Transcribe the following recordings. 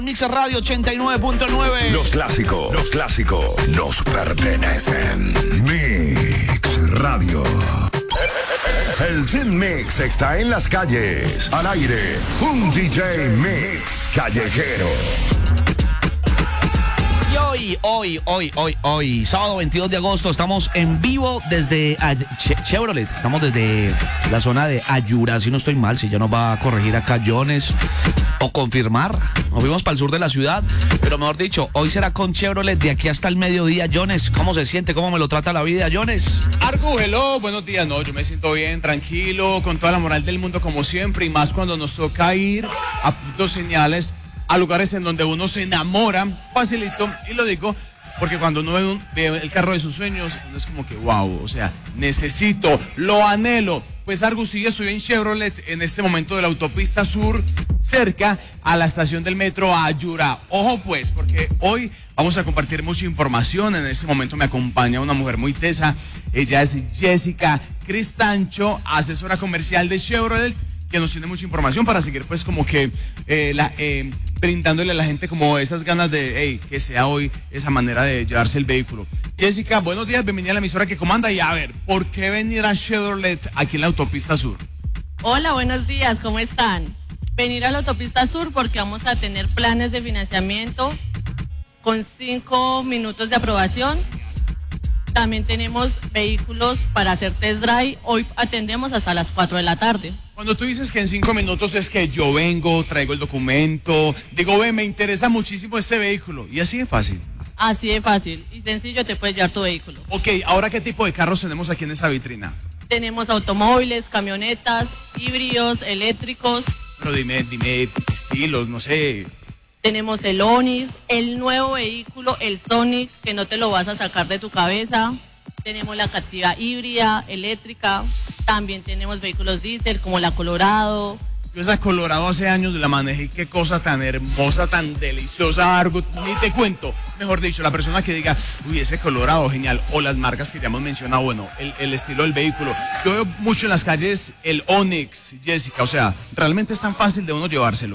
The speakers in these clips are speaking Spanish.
Mix Radio 89.9. Los clásicos nos pertenecen. Mix Radio. El Team Mix está en las calles, al aire, un DJ Mix callejero. Y hoy, sábado 22 de agosto, estamos en vivo desde Chevrolet. Estamos desde la zona de Ayura, si no estoy mal, si ya nos va a corregir acá Jones o confirmar. Nos fuimos para el sur de la ciudad, pero mejor dicho, hoy será con Chevrolet de aquí hasta el mediodía. Jones, ¿cómo se siente? ¿Cómo me lo trata la vida, Jones? Argu, hello, buenos días. No, yo me siento bien, tranquilo, con toda la moral del mundo como siempre, y más cuando nos toca ir a puntos señales, a lugares en donde uno se enamora, facilito, y lo digo porque cuando uno ve el carro de sus sueños, uno es como que wow, o sea, necesito, lo anhelo. Pues Argus, sí, estoy en Chevrolet en este momento de la autopista sur, cerca a la estación del metro Ayura. Ojo pues, porque hoy vamos a compartir mucha información. En este momento me acompaña una mujer muy tesa, ella es Jessica Cristancho, asesora comercial de Chevrolet, que nos tiene mucha información para seguir pues como que brindándole a la gente como esas ganas de que sea hoy esa manera de llevarse el vehículo. Jessica, buenos días, bienvenida a la emisora que comanda. Y a ver, ¿por qué venir a Chevrolet aquí en la autopista sur? Hola, buenos días, ¿cómo están? Venir a la autopista sur porque vamos a tener planes de financiamiento con 5 minutos de aprobación. También tenemos vehículos para hacer test drive. Hoy atendemos hasta las 4 de la tarde. Cuando tú dices que en 5 minutos es que yo vengo, traigo el documento, digo, me interesa muchísimo este vehículo. Y así de fácil. Así de fácil y sencillo te puedes llevar tu vehículo. Ok, ahora ¿qué tipo de carros tenemos aquí en esa vitrina? Tenemos automóviles, camionetas, híbridos, eléctricos. Pero dime estilos, no sé. Tenemos el Onix, el nuevo vehículo, el Sonic, que no te lo vas a sacar de tu cabeza. Tenemos la Captiva híbrida, eléctrica. También tenemos vehículos diésel como la Colorado. Yo esa Colorado hace años la manejé, qué cosa tan hermosa, tan deliciosa, Argo, ni te cuento. Mejor dicho, la persona que diga, uy, ese Colorado, genial, o las marcas que ya hemos mencionado, bueno, el estilo del vehículo. Yo veo mucho en las calles el Onix, Jessica, o sea, realmente es tan fácil de uno llevárselo.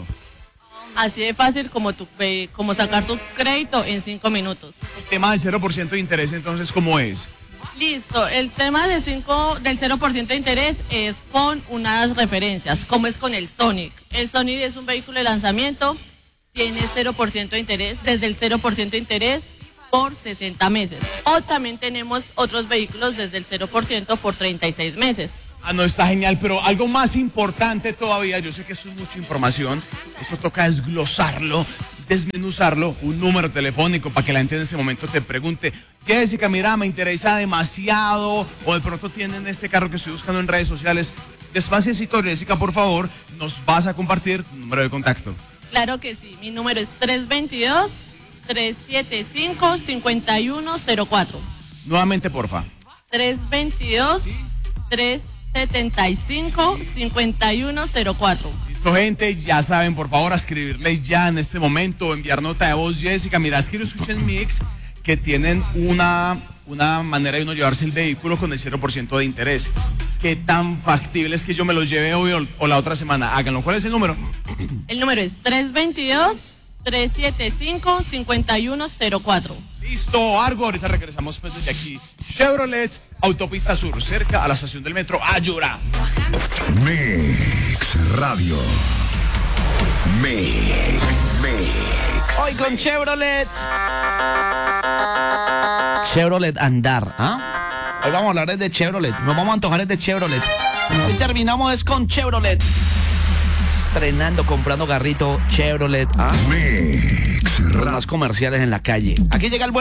Así de fácil como sacar tu crédito en 5 minutos. El tema del 0% de interés, entonces, ¿cómo es? Listo, el tema del 0% de interés es con unas referencias, como es con el Sonic. El Sonic es un vehículo de lanzamiento, tiene 0% de interés, desde el 0% de interés por 60 meses. O también tenemos otros vehículos desde el 0% por 36 meses. Ah, no, está genial, pero algo más importante todavía, yo sé que esto es mucha información, esto toca desglosarlo, desmenuzarlo, un número telefónico para que la gente en este momento te pregunte, Jessica, mira, me interesa demasiado, o de pronto tienen este carro que estoy buscando en redes sociales. Despaciecito, Jessica, por favor, nos vas a compartir tu número de contacto. Claro que sí, mi número es 322-375-5104. Nuevamente, porfa. 322-375-5104. Listo, gente, ya saben, por favor, a escribirle ya en este momento, enviar nota de voz, Jessica. Mira, es que los escuchen Mix, que tienen una manera de uno llevarse el vehículo con el 0% de interés. ¿Qué tan factible es que yo me lo lleve hoy o la otra semana? Háganlo. ¿Cuál es el número? El número es 322-375-5104. Listo, Argo, ahorita regresamos pues desde aquí. Chevrolet, autopista sur, cerca a la estación del metro Ayura. Mix Radio. Mix. Hoy con Chevrolet. Chevrolet Andar, ¿ah? Hoy vamos a hablar de Chevrolet. Nos vamos a antojar de Chevrolet. Hoy terminamos es con Chevrolet. Estrenando, comprando garrito Chevrolet, ¿ah? Mix Los más comerciales en la calle. Aquí llega el